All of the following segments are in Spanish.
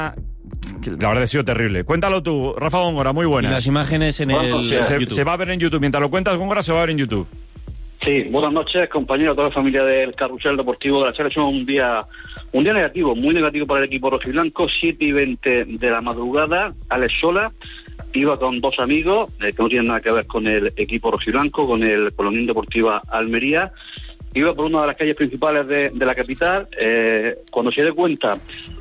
escena que la verdad ha sido terrible. Cuéntalo tú, Rafa Góngora, muy buenas. Y las imágenes en YouTube. Se va a ver en YouTube. Mientras lo cuentas, Góngora, se va a ver en YouTube. Sí, buenas noches, compañeros, toda la familia del Carrusel Deportivo de la Selección. Un día negativo, muy negativo para el equipo rojiblanco. 7:20 de la madrugada, Alex Sola iba con dos amigos que no tienen nada que ver con el equipo rojiblanco, con la Unión Deportiva Almería. Iba por una de las calles principales de la capital. Cuando se dio cuenta,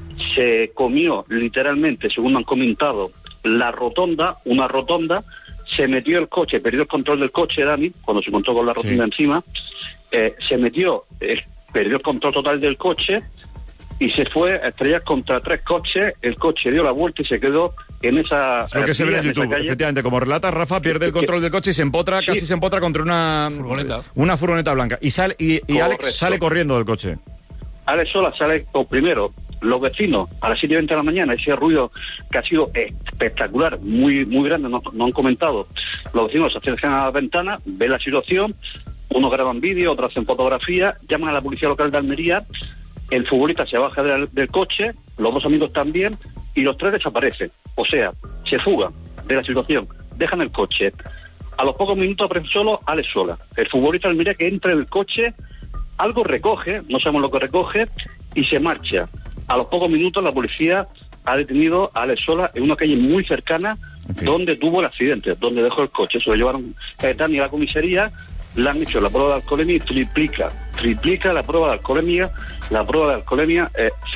se comió literalmente, según han comentado, una rotonda. Se metió el coche, perdió el control del coche, Dani, cuando se encontró con la rotonda encima. Perdió el control total del coche y se fue a estrellar contra 3 coches. El coche dio la vuelta y se quedó en esa... Es lo que se ve en YouTube, efectivamente. Como relata Rafa, pierde el control del coche y se empotra, casi se empotra contra una furgoneta blanca. Y Alex sale corriendo del coche. Alex Sola sale primero. Los vecinos, a las 7:20 de la mañana, ese ruido que ha sido espectacular, muy muy grande, no han comentado. Los vecinos se acercan a la ventana, ven la situación, unos graban vídeo, otros hacen fotografía, llaman a la policía local de Almería, el futbolista se baja del coche, los dos amigos también, y los 3 desaparecen. O sea, se fugan de la situación, dejan el coche. A los pocos minutos aparece solo Alex Sola, el futbolista de Almería, que entra en el coche, algo recoge, no sabemos lo que recoge, y se marcha. A los pocos minutos la policía ha detenido a Alex Sola en una calle muy cercana, donde tuvo el accidente, donde dejó el coche. Se lo llevaron Dani a la comisaría, le han hecho la prueba de alcoholemia y triplica la prueba de alcoholemia. La prueba de alcoholemia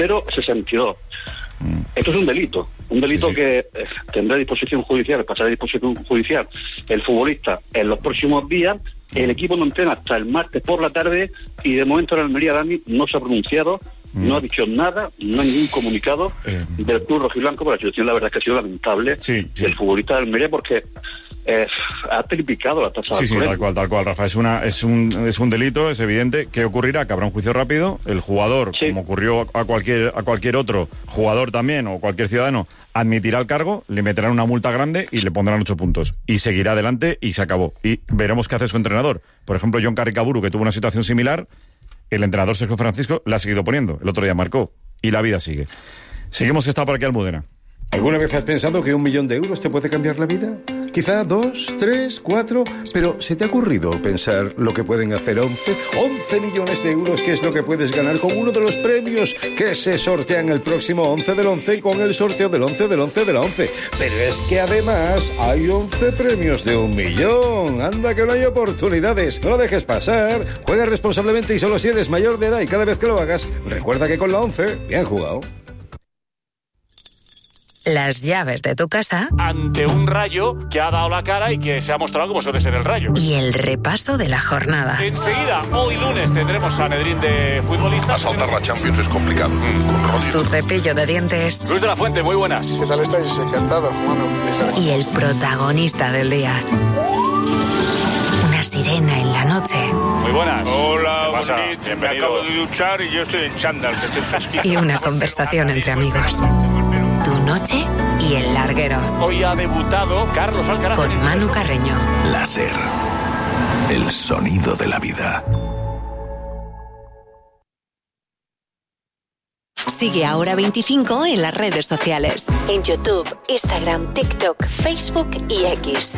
0,62. Esto es un delito que tendrá disposición judicial, pasará a disposición judicial el futbolista en los próximos días. El equipo no entrena hasta el martes por la tarde y de momento en Almería, Dani, no se ha pronunciado, no ha dicho nada, no hay ningún comunicado del club rojiblanco, pero la situación la verdad es que ha sido lamentable del futbolista de Almería, porque ha triplicado la tasa de alcoholemia. Tal cual, Rafa. Es un delito, es evidente. ¿Qué ocurrirá? Que habrá un juicio rápido. El jugador, como ocurrió a cualquier otro jugador también, o cualquier ciudadano, admitirá el cargo, le meterán una multa grande y le pondrán 8 puntos. Y seguirá adelante y se acabó. Y veremos qué hace su entrenador. Por ejemplo, John Carricaburu, que tuvo una situación similar, el entrenador Sergio Francisco la ha seguido poniendo. El otro día marcó. Y la vida sigue. Seguimos, que está por aquí Almudena. ¿Alguna vez has pensado que 1 millón de euros te puede cambiar la vida? Quizá 2, 3, 4, pero ¿se te ha ocurrido pensar lo que pueden hacer 11 millones de euros, que es lo que puedes ganar con uno de los premios que se sortean el próximo 11 del 11 y con el sorteo del 11 del 11 del 11? Pero es que además hay 11 premios de 1 millón. Anda que no hay oportunidades. No lo dejes pasar. Juega responsablemente y solo si eres mayor de edad, y cada vez que lo hagas, recuerda que con la 11, bien jugado. Las llaves de tu casa ante un Rayo que ha dado la cara y que se ha mostrado como suele ser el Rayo. Y el repaso de la jornada. Enseguida, hoy lunes, tendremos Sanedrín de futbolistas. Asaltar la Champions es complicado. Con Rodri. Tu cepillo de dientes. Luis de la Fuente, muy buenas. ¿Qué tal estáis? Encantado. Y el protagonista del día. Una sirena en la noche. Muy buenas. Hola, bonito. Me acabo de duchar y yo estoy en chándal, que estoy fresquito. Y una conversación entre amigos. Tu noche y el larguero. Hoy ha debutado Carlos Alcaraz con Manu Carreño. Láser. El sonido de la vida. Sigue Ahora 25 en las redes sociales. En YouTube, Instagram, TikTok, Facebook y X.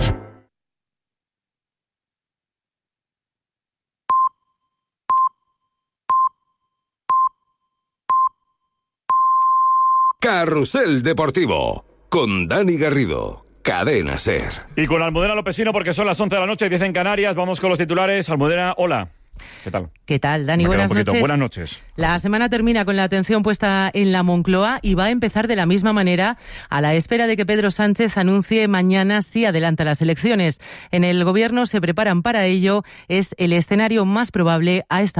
Carrusel Deportivo, con Dani Garrido, Cadena SER. Y con Almudena Lopesino, porque son las 11 de la noche, 10 en Canarias. Vamos con los titulares. Almudena, hola. ¿Qué tal? ¿Qué tal, Dani? Buenas noches. Buenas noches. La semana termina con la atención puesta en la Moncloa y va a empezar de la misma manera, a la espera de que Pedro Sánchez anuncie mañana si adelanta las elecciones. En el Gobierno se preparan para ello. Es el escenario más probable a esta